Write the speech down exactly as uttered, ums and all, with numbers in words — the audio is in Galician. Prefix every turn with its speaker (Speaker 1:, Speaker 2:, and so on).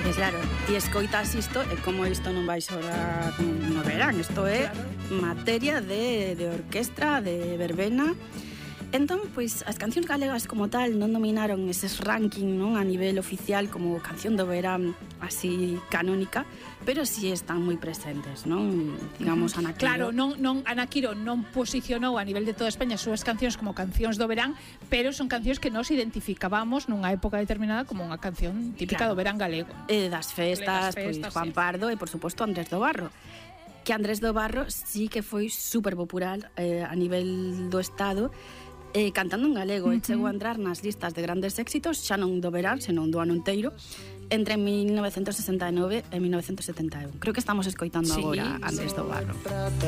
Speaker 1: Que claro, ti escoitas isto e como isto non vai xorar no verán, isto é claro. materia de, de orquestra, de verbena. Entón, pois, as cancións galegas como tal non dominaron eses ranking, non, a nivel oficial como canción do verán así canónica, pero si sí están moi presentes, non? Digamos, Ana Quiro.
Speaker 2: Claro, non, non, Ana Quiro non posicionou a nivel de toda España as súas cancións como cancións do verán, pero son cancións que nos identificábamos nunha época determinada como unha canción típica claro. do verán galego.
Speaker 1: E das festas,
Speaker 2: festas
Speaker 1: pois, Juan
Speaker 2: sí.
Speaker 1: Pardo e, por suposto, Andrés do Barro. Que Andrés do Barro sí que foi super popular eh, a nivel do Estado, eh, cantando en galego. Uh-huh. El chegou a entrar nas listas de grandes éxitos, xa non do verán, senón do ano inteiro, entre mil novecentos sesenta e nove e mil novecentos setenta e un. Creo que estamos escoitando sí, agora Andrés do Barro.